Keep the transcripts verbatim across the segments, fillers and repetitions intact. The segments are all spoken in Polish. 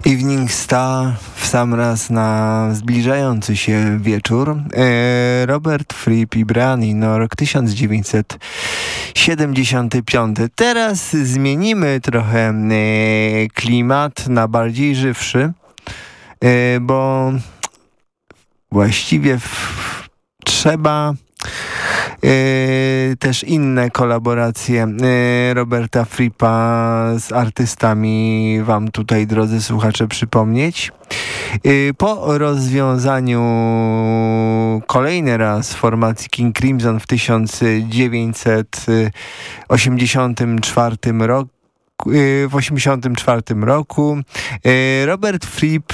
Evening Star w sam raz na zbliżający się wieczór. E, Robert Fripp i Brian Eno, rok tysiąc dziewięćset siedemdziesiąty piąty. Teraz zmienimy trochę e, klimat na bardziej żywszy, e, bo właściwie w, trzeba Yy, też inne kolaboracje yy, Roberta Frippa z artystami wam tutaj, drodzy słuchacze, przypomnieć. Yy, po rozwiązaniu kolejny raz formacji King Crimson w tysiąc dziewięćset osiemdziesiątym czwartym roku w osiemdziesiątym czwartym roku Robert Fripp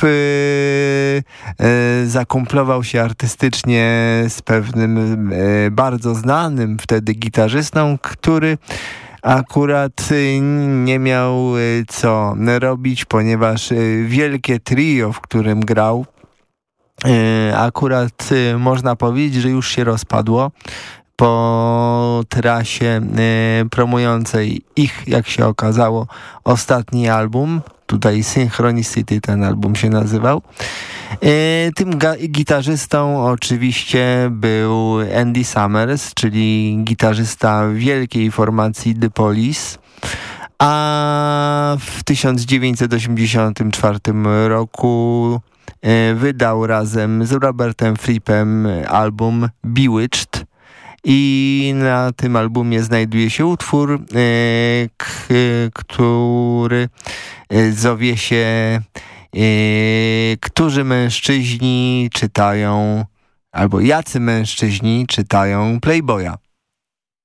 zakumplował się artystycznie z pewnym bardzo znanym wtedy gitarzystą, który akurat nie miał co robić, ponieważ wielkie trio, w którym grał, akurat można powiedzieć, że już się rozpadło po trasie y, promującej ich, jak się okazało, ostatni album. Tutaj Synchronicity ten album się nazywał. Y, tym ga- gitarzystą oczywiście był Andy Summers, czyli gitarzysta wielkiej formacji The Police. A w tysiąc dziewięćset osiemdziesiątym czwartym roku y, wydał razem z Robertem Frippem album Bewitched. I na tym albumie znajduje się utwór, e, k, który zowie się e, Którzy mężczyźni czytają, albo jacy mężczyźni czytają Playboya.